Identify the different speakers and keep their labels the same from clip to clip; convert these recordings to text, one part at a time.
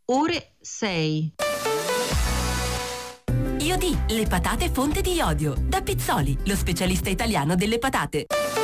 Speaker 1: ore 6.
Speaker 2: Iodi, le patate fonte di iodio. Da Pizzoli, lo specialista italiano delle patate.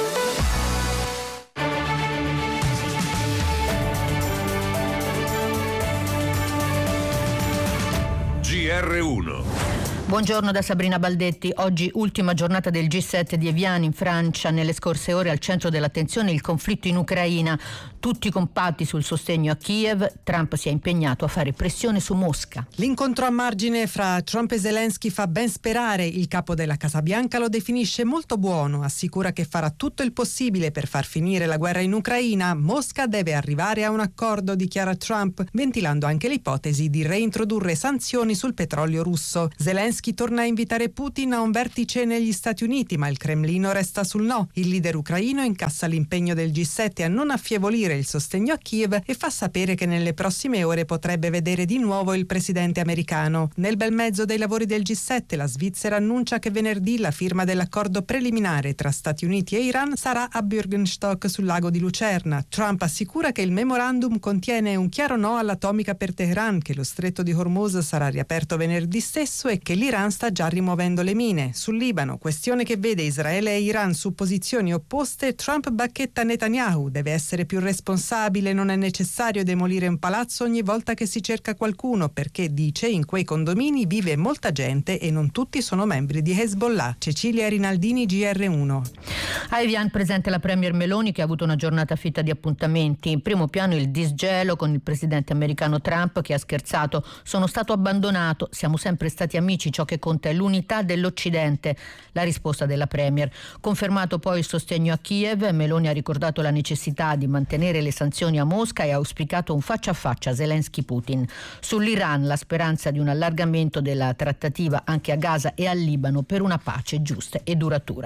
Speaker 3: GR1.
Speaker 4: Buongiorno da Sabrina Baldetti. Oggi ultima giornata del G7 di Evian in Francia. Nelle scorse ore al centro dell'attenzione il conflitto in Ucraina. Tutti compatti sul sostegno a Kiev. Trump si è impegnato a fare pressione su Mosca.
Speaker 5: L'incontro a margine fra Trump e Zelensky fa ben sperare. Il capo della Casa Bianca lo definisce molto buono. Assicura che farà tutto il possibile per far finire la guerra in Ucraina. Mosca deve arrivare a un accordo, dichiara Trump, ventilando anche l'ipotesi di reintrodurre sanzioni sul petrolio russo. Zelensky torna a invitare Putin a un vertice negli Stati Uniti, ma il Cremlino resta sul no. Il leader ucraino incassa l'impegno del G7 a non affievolire il sostegno a Kiev e fa sapere che nelle prossime ore potrebbe vedere di nuovo il presidente americano. Nel bel mezzo dei lavori del G7, la Svizzera annuncia che venerdì la firma dell'accordo preliminare tra Stati Uniti e Iran sarà a Bürgenstock sul lago di Lucerna. Trump assicura che il memorandum contiene un chiaro no all'atomica per Teheran, che lo stretto di Hormuz sarà riaperto venerdì stesso e che l'Iran sta già rimuovendo le mine. Sul Libano, questione che vede Israele e Iran su posizioni opposte, Trump bacchetta Netanyahu: deve essere più responsabile, non è necessario demolire un palazzo ogni volta che si cerca qualcuno, perché, dice, in quei condomini vive molta gente e non tutti sono membri di Hezbollah. Cecilia Rinaldini, GR1.
Speaker 4: A Evian presente la premier Meloni, che ha avuto una giornata fitta di appuntamenti. In primo piano il disgelo con il presidente americano Trump, che ha scherzato: sono stato abbandonato, siamo sempre stati amici, ciò che conta è l'unità dell'Occidente. La risposta della premier. Confermato poi il sostegno a Kiev, Meloni ha ricordato la necessità di mantenere le sanzioni a Mosca e ha auspicato un faccia a faccia Zelensky-Putin. Sull'Iran la speranza di un allargamento della trattativa anche a Gaza e al Libano per una pace giusta e duratura.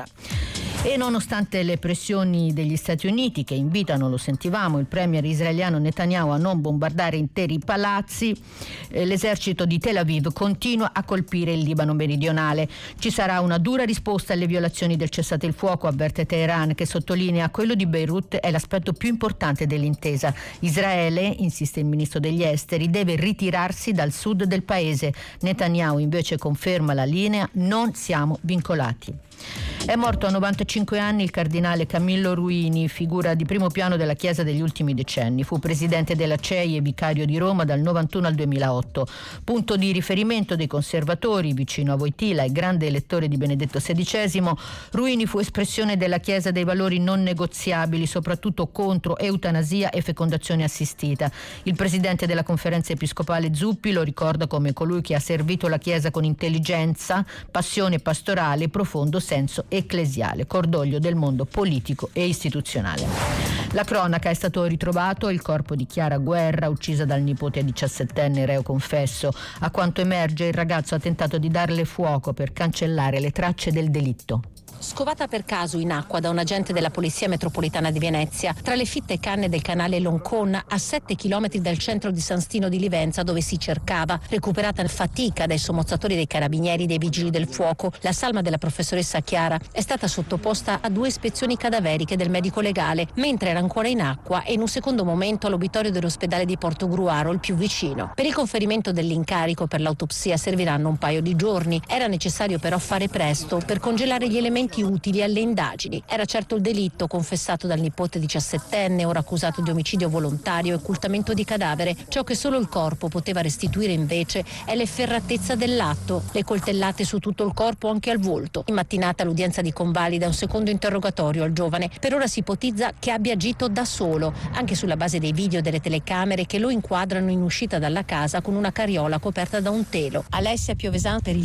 Speaker 4: E nonostante le pressioni degli Stati Uniti, che invitano, lo sentivamo, il premier israeliano Netanyahu a non bombardare interi palazzi, l'esercito di Tel Aviv continua a colpire il Libano meridionale. Ci sarà una dura risposta alle violazioni del cessate il fuoco, avverte Teheran, che sottolinea: quello di Beirut è l'aspetto più importante dell'intesa. Israele, insiste il ministro degli esteri, deve ritirarsi dal sud del paese. Netanyahu invece conferma la linea: non siamo vincolati. È morto a 95 anni il cardinale Camillo Ruini, figura di primo piano della Chiesa degli ultimi decenni. Fu presidente della CEI e vicario di Roma dal 91 al 2008. Punto di riferimento dei conservatori, vicino a Wojtyla e grande elettore di Benedetto XVI, Ruini fu espressione della Chiesa dei valori non negoziabili, soprattutto contro eutanasia e fecondazione assistita. Il presidente della Conferenza Episcopale Zuppi lo ricorda come colui che ha servito la Chiesa con intelligenza, passione pastorale e profondo senso ecclesiale, cordoglio del mondo politico e istituzionale. La cronaca: è stato ritrovato il corpo di Chiara Guerra, uccisa dal nipote 17enne reo confesso. A quanto emerge, il ragazzo ha tentato di darle fuoco per cancellare le tracce del delitto.
Speaker 6: Scovata per caso in acqua da un agente della Polizia Metropolitana di Venezia, tra le fitte canne del canale Loncon, a 7 chilometri dal centro di San Stino di Livenza, dove si cercava, recuperata a fatica dai sommozzatori dei carabinieri e dei vigili del fuoco, la salma della professoressa Chiara è stata sottoposta a 2 ispezioni cadaveriche del medico legale, mentre era ancora in acqua e in un secondo momento all'obitorio dell'ospedale di Portogruaro, il più vicino. Per il conferimento dell'incarico per l'autopsia serviranno un paio di giorni. Era necessario però fare presto per congelare gli elementi utili alle indagini. Era certo il delitto confessato dal nipote 17enne, ora accusato di omicidio volontario e occultamento di cadavere. Ciò che solo il corpo poteva restituire invece è l'efferatezza dell'atto, le coltellate su tutto il corpo, anche al volto. In mattinata l'udienza di convalida un secondo interrogatorio al giovane. Per ora si ipotizza che abbia agito da solo, anche sulla base dei video delle telecamere che lo inquadrano in uscita dalla casa con una carriola coperta da un telo. Alessia Piovesan per il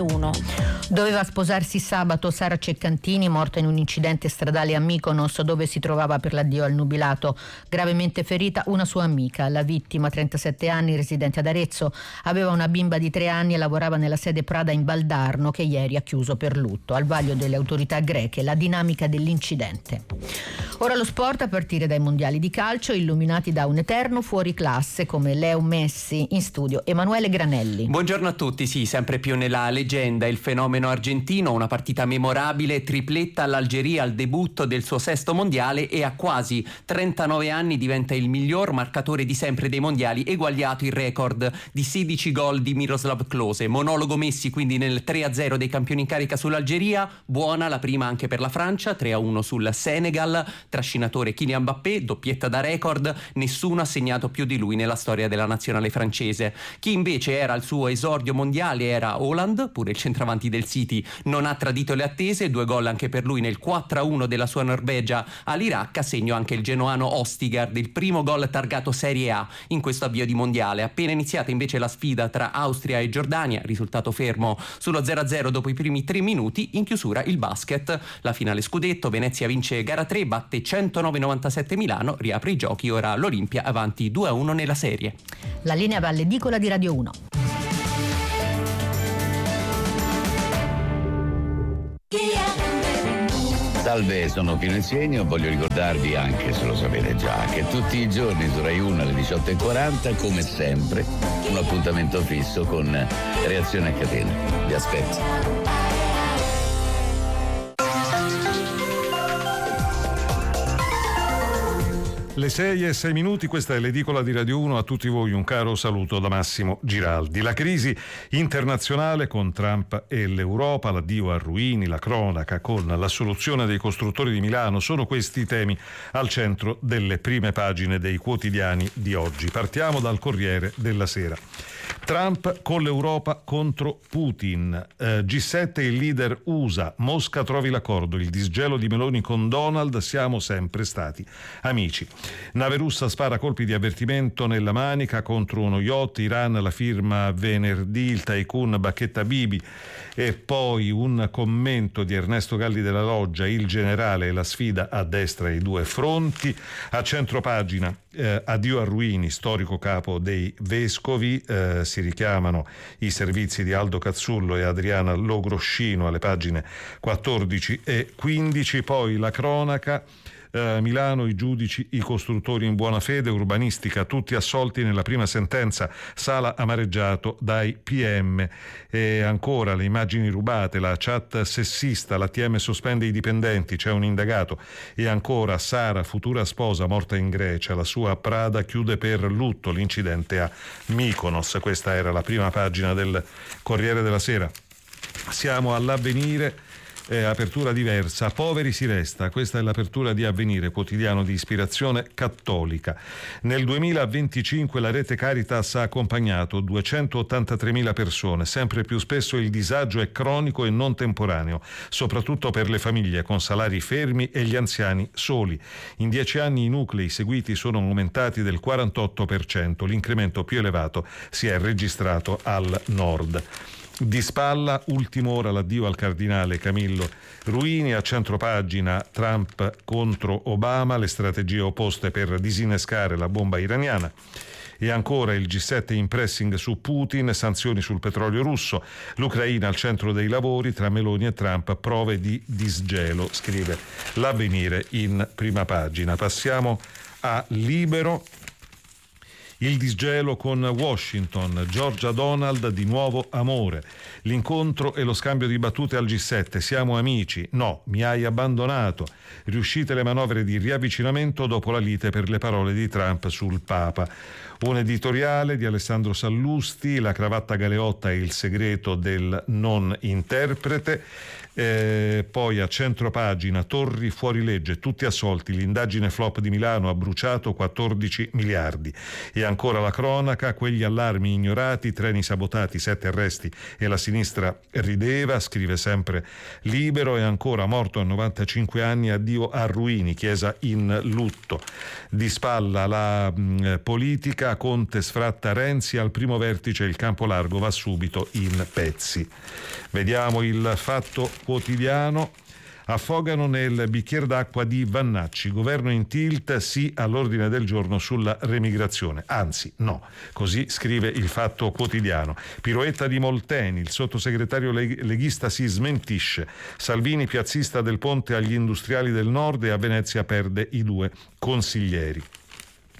Speaker 6: GR1.
Speaker 4: Doveva sposarsi sabato Sara Ceccantini, morta in un incidente stradale a Mykonos, dove si trovava per l'addio al nubilato. Gravemente ferita una sua amica. La vittima, 37 anni, residente ad Arezzo, aveva una bimba di 3 anni e lavorava nella sede Prada in Valdarno, che ieri ha chiuso per lutto. Al vaglio delle autorità greche la dinamica dell'incidente. Ora lo sport, a partire dai mondiali di calcio, illuminati da un eterno fuoriclasse come Leo Messi. In studio Emanuele Granelli.
Speaker 7: Buongiorno a tutti. Sì, sempre più nella leggenda il fenomeno argentino, una partita memorabile
Speaker 1: Inarrivabile tripletta all'Algeria al debutto del suo sesto mondiale e a quasi 39 anni diventa il miglior marcatore di sempre dei mondiali, eguagliato il record di 16 gol di Miroslav Klose. Monologo Messi quindi nel 3-0 dei campioni in carica sull'Algeria, buona la prima anche per la Francia, 3-1 sul Senegal, trascinatore Kylian Mbappé, doppietta da record, nessuno ha segnato più di lui nella storia della nazionale francese. Chi invece era al suo esordio mondiale era Haaland, pure il centravanti del City non ha tradito le attese, 2 gol anche per lui nel 4-1 della sua Norvegia all'Iraq, a segno anche il genuano Østigard, il primo gol targato Serie A in questo avvio di mondiale. Appena iniziata invece la sfida tra Austria e Giordania, risultato fermo sullo 0-0 dopo i primi 3 minuti, in chiusura il basket, la finale scudetto, Venezia vince gara 3, batte 109-97 Milano, riapre i giochi, ora l'Olimpia avanti 2-1 nella serie.
Speaker 4: La linea va all'edicola di Radio 1.
Speaker 7: Salve, sono Pino Insegno, voglio ricordarvi, anche se lo sapete già, che tutti i giorni su Rai 1 alle 18:40, come sempre, un appuntamento fisso con Reazione a catena. Vi aspetto.
Speaker 8: Le 6:06, questa è l'edicola di Radio 1, a tutti voi un caro saluto da Massimo Giraldi. La crisi internazionale con Trump e l'Europa, l'addio a Ruini, la cronaca con l'assoluzione dei costruttori di Milano, sono questi i temi al centro delle prime pagine dei quotidiani di oggi. Partiamo dal Corriere della Sera. Trump con l'Europa contro Putin. G7 il leader USA. Mosca trovi l'accordo. Il disgelo di Meloni con Donald. Siamo sempre stati amici. Nave russa spara colpi di avvertimento nella Manica contro uno yacht. Iran la firma venerdì. Il tycoon Bacchetta Bibi. E poi un commento di Ernesto Galli della Loggia, il generale e la sfida a destra ai due fronti. A centropagina addio a Ruini, storico capo dei vescovi, si richiamano i servizi di Aldo Cazzullo e Adriana Logroscino alle pagine 14 e 15. Poi la cronaca, Milano, i giudici, i costruttori in buona fede, urbanistica, tutti assolti nella prima sentenza, Sala amareggiato dai PM. E ancora le immagini rubate, la chat sessista, l'ATM sospende i dipendenti, c'è un indagato. E ancora Sara, futura sposa, morta in Grecia, la sua Prada chiude per lutto, l'incidente a Mykonos. Questa era la prima pagina del Corriere della Sera. Siamo all'Avvenire. Apertura diversa, poveri si resta, questa è l'apertura di Avvenire, quotidiano di ispirazione cattolica. Nel 2025 la rete Caritas ha accompagnato 283.000 persone, sempre più spesso il disagio è cronico e non temporaneo, soprattutto per le famiglie con salari fermi e gli anziani soli. In 10 anni i nuclei seguiti sono aumentati del 48%, l'incremento più elevato si è registrato al nord. Di spalla, ultima ora, l'addio al cardinale Camillo Ruini. A centropagina, Trump contro Obama, le strategie opposte per disinnescare la bomba iraniana. E ancora il G7 in pressing su Putin, sanzioni sul petrolio russo, l'Ucraina al centro dei lavori, tra Meloni e Trump prove di disgelo, scrive l'Avvenire in prima pagina. Passiamo a Libero. Il disgelo con Washington, Georgia Donald di nuovo amore, l'incontro e lo scambio di battute al G7, siamo amici, no, mi hai abbandonato, riuscite le manovre di riavvicinamento dopo la lite per le parole di Trump sul Papa. Un editoriale di Alessandro Sallusti, la cravatta galeotta e il segreto del non interprete. Poi a centropagina, Torri fuori legge, tutti assolti, l'indagine flop di Milano ha bruciato 14 miliardi. E ancora la cronaca, quegli allarmi ignorati, treni sabotati, 7 arresti e la sinistra rideva, scrive sempre Libero. E ancora morto a 95 anni, addio a Ruini, chiesa in lutto. Di spalla la politica, Conte sfratta Renzi, al primo vertice il campo largo va subito in pezzi. Vediamo il Fatto Quotidiano. Affogano nel bicchiere d'acqua di Vannacci, governo in tilt, sì all'ordine del giorno sulla remigrazione, anzi no, così scrive il Fatto Quotidiano. Piroetta di Molteni, il sottosegretario leghista si smentisce, Salvini piazzista del ponte agli industriali del nord e a Venezia perde i 2 consiglieri.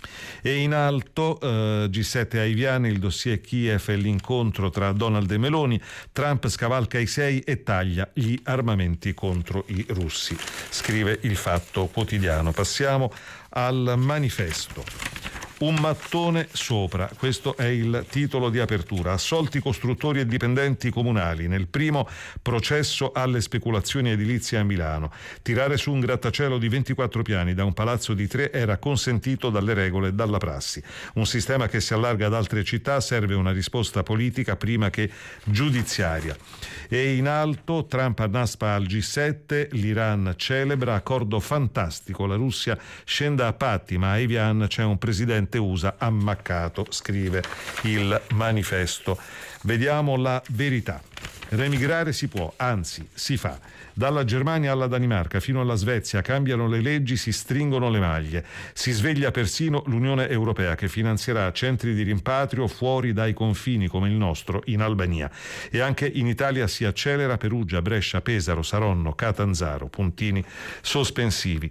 Speaker 8: E in alto G7 a Evian, il dossier Kiev e l'incontro tra Donald e Meloni. Trump scavalca i 6 e taglia gli armamenti contro i russi, scrive il Fatto Quotidiano. Passiamo al Manifesto. Un mattone sopra, questo è il titolo di apertura. Assolti costruttori e dipendenti comunali nel primo processo alle speculazioni edilizie a Milano. Tirare su un grattacielo di 24 piani da un palazzo di 3 era consentito dalle regole e dalla prassi. Un sistema che si allarga ad altre città, serve una risposta politica prima che giudiziaria. E in alto Trump annaspa al G7, l'Iran celebra, accordo fantastico, la Russia scende a patti, ma a Evian c'è un presidente USA ammaccato, scrive il Manifesto. Vediamo la verità. Remigrare si può, anzi si fa. Dalla Germania alla Danimarca fino alla Svezia cambiano le leggi, si stringono le maglie. Si sveglia persino l'Unione Europea che finanzierà centri di rimpatrio fuori dai confini come il nostro in Albania. E anche in Italia si accelera Perugia, Brescia, Pesaro, Saronno, Catanzaro, puntini sospensivi.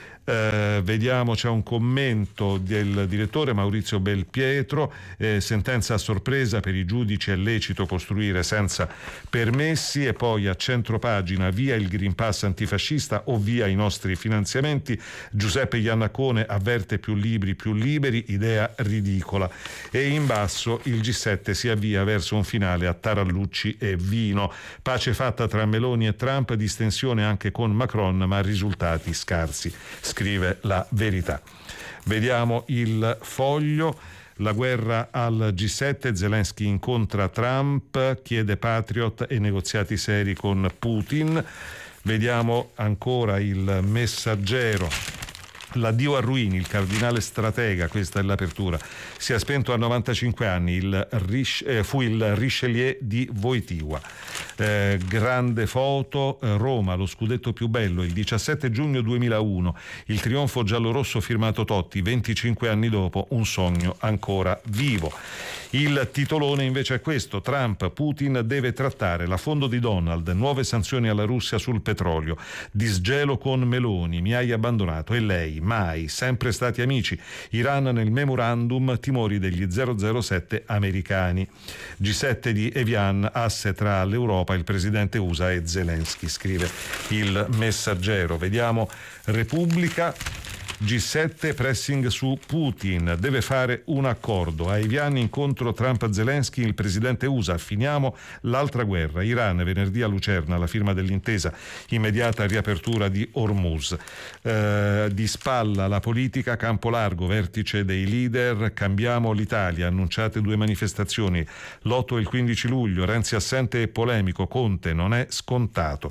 Speaker 8: Vediamo, c'è un commento del direttore Maurizio Belpietro, sentenza a sorpresa, per i giudici è lecito costruire senza permessi. E poi a centropagina, via il Green Pass antifascista o via i nostri finanziamenti. Giuseppe Iannacone avverte: più libri più liberi, idea ridicola. E in basso il G7 si avvia verso un finale a tarallucci e vino. Pace fatta tra Meloni e Trump, distensione anche con Macron, ma risultati scarsi, scrive La Verità. Vediamo il Foglio. La guerra al G7, Zelensky incontra Trump, chiede Patriot e negoziati seri con Putin. Vediamo ancora il Messaggero. L'addio a Ruini, il cardinale stratega, questa è l'apertura. Si è spento a 95 anni, fu il Richelieu di Wojtyła. Grande foto, Roma, lo scudetto più bello, il 17 giugno 2001, il trionfo giallorosso firmato Totti, 25 anni dopo, un sogno ancora vivo. Il titolone invece è questo: Trump, Putin deve trattare l'affondo di Donald, nuove sanzioni alla Russia sul petrolio, disgelo con Meloni, mi hai abbandonato, e lei, mai, sempre stati amici, Iran nel memorandum, timori degli 007 americani. G7 di Evian, asse tra l'Europa, il presidente USA e Zelensky, scrive il Messaggero. Vediamo Repubblica. G7, pressing su Putin, deve fare un accordo. A Evian incontro Trump-Zelensky, il presidente USA, finiamo l'altra guerra. Iran, venerdì a Lucerna, la firma dell'intesa, immediata riapertura di Hormuz. Di spalla la politica, campo largo, vertice dei leader, cambiamo l'Italia, annunciate 2 manifestazioni, l'8 e il 15 luglio, Renzi assente e polemico, Conte non è scontato.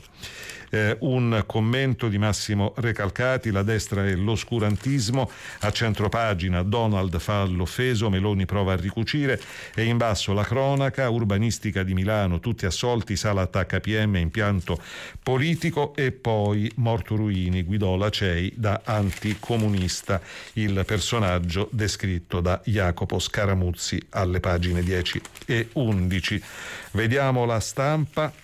Speaker 8: Un commento di Massimo Recalcati, la destra e l'oscurantismo, a centropagina Donald fa l'offeso, Meloni prova a ricucire, e in basso la cronaca, urbanistica di Milano, tutti assolti, sala attacca PM, impianto politico, e poi morto Ruini, guidò la CEI da anticomunista, il personaggio descritto da Jacopo Scaramuzzi alle pagine 10 e 11. Vediamo La Stampa.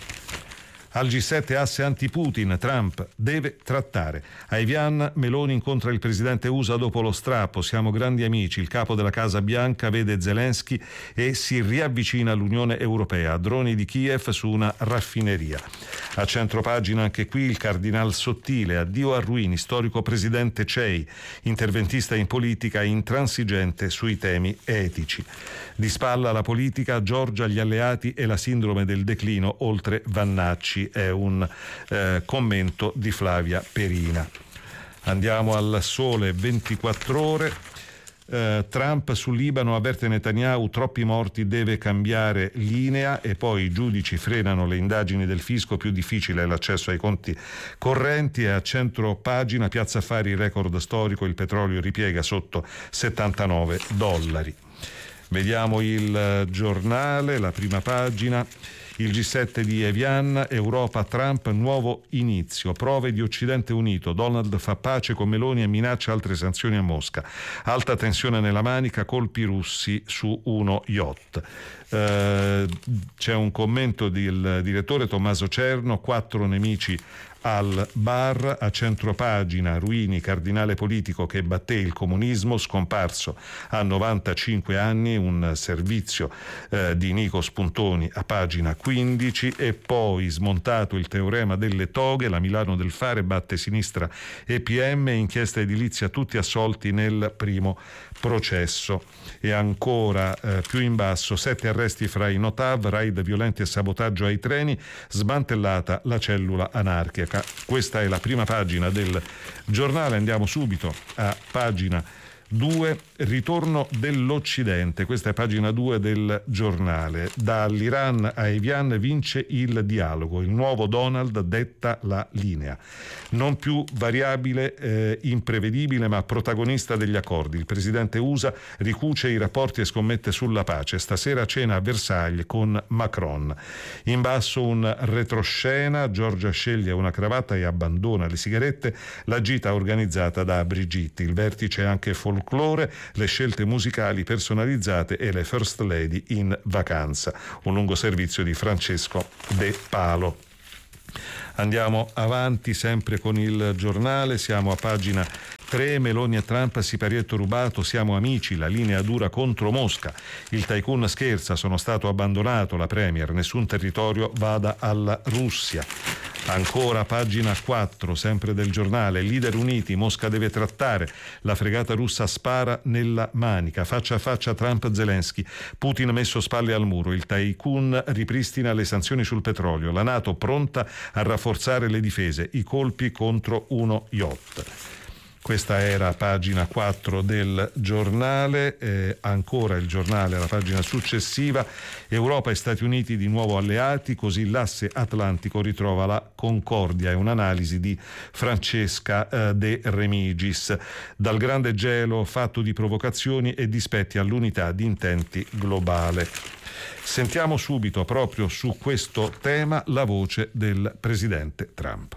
Speaker 8: Al G7 asse anti-Putin, Trump deve trattare. A Evian Meloni incontra il presidente USA dopo lo strappo, siamo grandi amici, il capo della Casa Bianca vede Zelensky e si riavvicina all'Unione Europea, droni di Kiev su una raffineria. A centropagina anche qui il cardinal sottile, addio a Ruini, storico presidente CEI, interventista in politica, intransigente sui temi etici. Di spalla la politica, Giorgia, gli alleati e la sindrome del declino oltre Vannacci, è un commento di Flavia Perina. Andiamo al Sole 24 Ore. Trump sul Libano avverte Netanyahu, troppi morti, deve cambiare linea, e poi i giudici frenano le indagini del fisco, più difficile è l'accesso ai conti correnti. E a centro pagina Piazza Affari, record storico, il petrolio ripiega sotto $79. Vediamo il Giornale, la prima pagina. Il G7 di Evian, Europa, Trump, nuovo inizio, prove di Occidente unito, Donald fa pace con Meloni e minaccia altre sanzioni a Mosca, alta tensione nella Manica, colpi russi su uno yacht. C'è un commento del direttore Tommaso Cerno, 4 nemici al-Bar, a centropagina Ruini, cardinale politico che batté il comunismo, scomparso a 95 anni, un servizio di Nico Spuntoni a pagina 15. E poi smontato il teorema delle toghe, la Milano del Fare batte sinistra e PM, inchiesta edilizia tutti assolti nel primo processo. E ancora più in basso, 7 arresti fra i Notav, raid violenti e sabotaggio ai treni, smantellata la cellula anarchica. Questa è la prima pagina del giornale. Andiamo subito a pagina 2, ritorno dell'Occidente. Questa è pagina 2 del giornale. Dall'Iran a Evian vince il dialogo, il nuovo Donald detta la linea, non più variabile, imprevedibile, ma protagonista degli accordi. Il presidente USA ricuce i rapporti e scommette sulla pace. Stasera cena a Versailles con Macron. In basso un retroscena, Giorgia sceglie una cravatta e abbandona le sigarette, la gita organizzata da Brigitte. Il vertice è anche folklore, le scelte musicali personalizzate e le First Lady in vacanza. Un lungo servizio di Francesco De Palo. Andiamo avanti sempre con il giornale, siamo a pagina 3, Meloni e Trump, siparietto rubato, siamo amici, la linea dura contro Mosca. Il tycoon scherza, sono stato abbandonato, la premier, nessun territorio vada alla Russia. Ancora pagina 4, sempre del giornale, leader uniti, Mosca deve trattare, la fregata russa spara nella manica, faccia a faccia Trump-Zelensky, Putin messo spalle al muro, il tycoon ripristina le sanzioni sul petrolio, la NATO pronta a rafforzare le difese, i colpi contro uno yacht. Questa era pagina 4 del giornale, ancora il giornale, la pagina successiva, Europa e Stati Uniti di nuovo alleati, così l'asse atlantico ritrova la concordia, è un'analisi di Francesca De Remigis. Dal grande gelo fatto di provocazioni e dispetti all'unità di intenti globale. Sentiamo subito proprio su questo tema la voce del presidente Trump.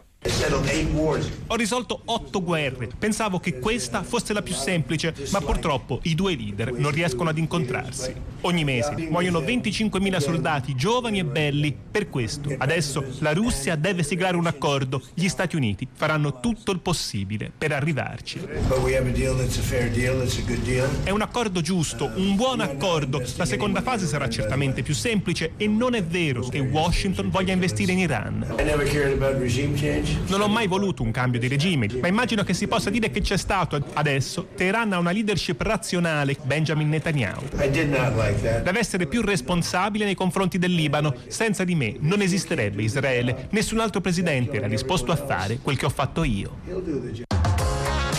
Speaker 9: Ho risolto 8 guerre. Pensavo che questa fosse la più semplice, ma purtroppo i due leader non riescono ad incontrarsi. Ogni mese muoiono 25.000 soldati giovani e belli. Per questo, adesso la Russia deve siglare un accordo. Gli Stati Uniti faranno tutto il possibile per arrivarci. È un accordo giusto, un buon accordo. La seconda fase sarà certamente più semplice e non è vero che Washington voglia investire in Iran. Non ho mai voluto un cambio di regime, ma immagino che si possa dire che c'è stato. Adesso Teheran ha una leadership razionale, Benjamin Netanyahu. Deve essere più responsabile nei confronti del Libano. Senza di me non esisterebbe Israele. Nessun altro presidente era disposto a fare quel che ho fatto io.